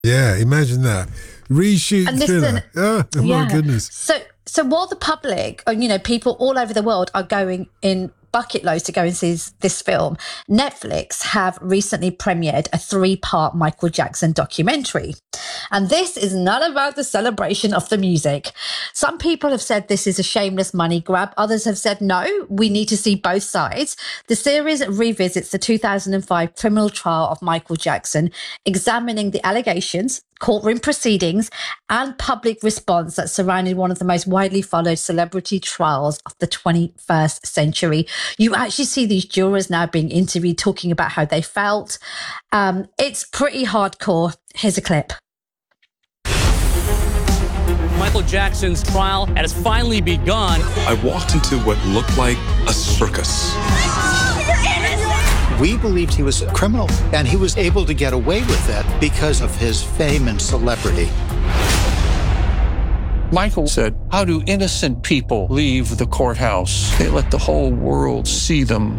Yeah, imagine that. Reshoot And Thriller. listen, Oh, my goodness. So while the public, people all over the world are going in bucket loads to go and see this film, Netflix have recently premiered a 3-part Michael Jackson documentary. And this is not about the celebration of the music. Some people have said this is a shameless money grab. Others have said, no, we need to see both sides. The series revisits the 2005 criminal trial of Michael Jackson, examining the allegations, courtroom proceedings, and public response that surrounded one of the most widely followed celebrity trials of the 21st century. You actually see these jurors now being interviewed, talking about how they felt. It's pretty hardcore. Here's a clip. Michael Jackson's trial has finally begun. I walked into what looked like a circus. We believed he was a criminal, and he was able to get away with it because of his fame and celebrity. Michael said, how do innocent people leave the courthouse? They let the whole world see them.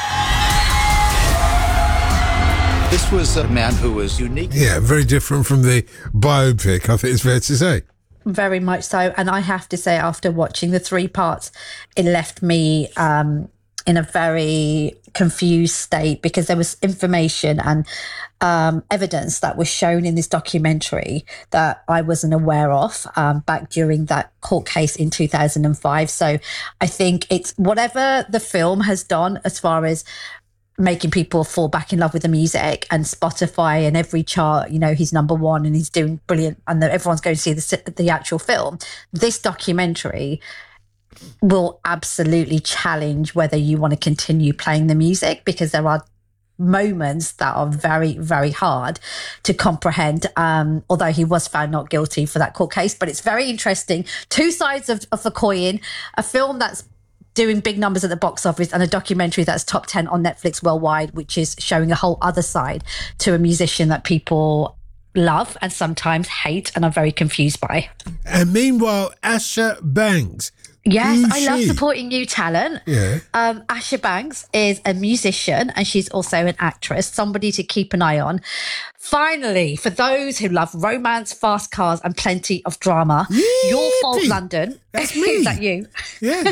This was a man who was unique. Yeah, very different from the biopic, I think it's fair to say. Very much so. And I have to say, after watching the 3 parts, it left me in a very confused state, because there was information and evidence that was shown in this documentary that I wasn't aware of back during that court case in 2005. So I think it's whatever the film has done as far as making people fall back in love with the music, and Spotify and every chart, he's number 1 and he's doing brilliant, and everyone's going to see the actual film. This documentary will absolutely challenge whether you want to continue playing the music, because there are moments that are very, very hard to comprehend, although he was found not guilty for that court case. But it's very interesting. 2 sides of the coin, a film that's doing big numbers at the box office, and a documentary that's top 10 on Netflix worldwide, which is showing a whole other side to a musician that people love and sometimes hate and are very confused by. And meanwhile, Asha Banks. Yes, I love supporting new talent. Yeah. Asha Banks is a musician, and she's also an actress, somebody to keep an eye on. Finally, for those who love romance, fast cars, and plenty of drama, Your Fault London. That's me. Is that you? Yeah.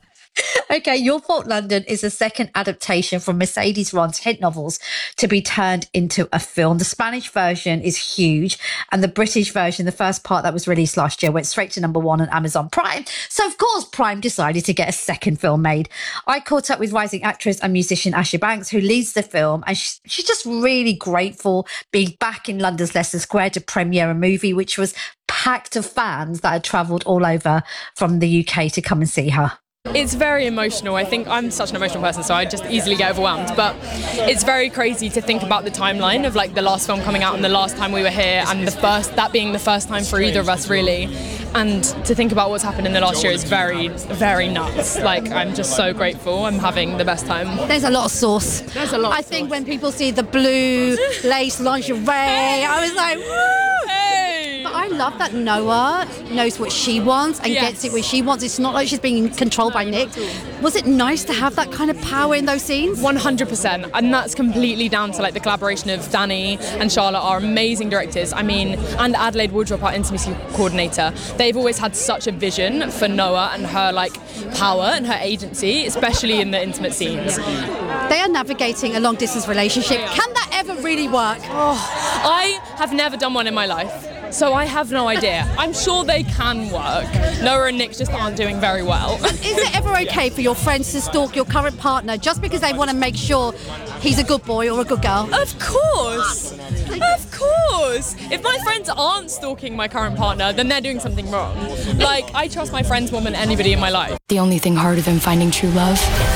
Okay, Your Fault London is a second adaptation from Mercedes Ron's hit novels to be turned into a film. The Spanish version is huge, and the British version, the first part that was released last year, went straight to number 1 on Amazon Prime. So, of course, Prime decided to get a second film made. I caught up with rising actress and musician Asha Banks, who leads the film, and she's just really grateful being back in London's Leicester Square to premiere a movie which was packed of fans that had travelled all over from the UK to come and see her. It's very emotional. I think I'm such an emotional person, so I just easily get overwhelmed. But it's very crazy to think about the timeline of the last film coming out and the last time we were here, and that being the first time for either of us, really. And to think about what's happened in the last year is very, very nuts. I'm just so grateful. I'm having the best time. There's a lot of sauce. There's a lot. I think when people see the blue lace lingerie, I was like, woo! Hey! But I love that Noah knows what she wants and gets it where she wants. It's not like she's being controlled by Nick. Was it nice to have that kind of power in those scenes? 100%. And that's completely down to the collaboration of Danny and Charlotte, our amazing directors. And Adelaide Woodrop, our intimacy coordinator. They've always had such a vision for Noah and her power and her agency, especially in the intimate scenes. They are navigating a long distance relationship. Can that ever really work? Oh, I have never done one in my life, so I have no idea. I'm sure they can work. Noah and Nick just aren't doing very well. Is it ever okay for your friends to stalk your current partner just because they want to make sure he's a good boy or a good girl? Of course. Of course. If my friends aren't stalking my current partner, then they're doing something wrong. I trust my friends more than anybody in my life. The only thing harder than finding true love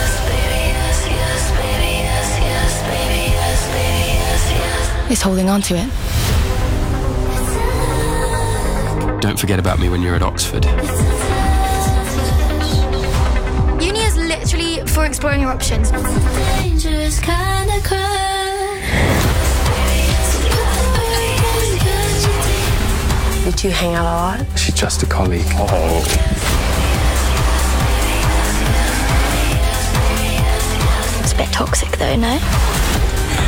is holding on to it. Don't forget about me when you're at Oxford. Uni is literally for exploring your options. Dangerous kind of crush. You two hang out a lot? She's just a colleague. Oh. It's a bit toxic though, no?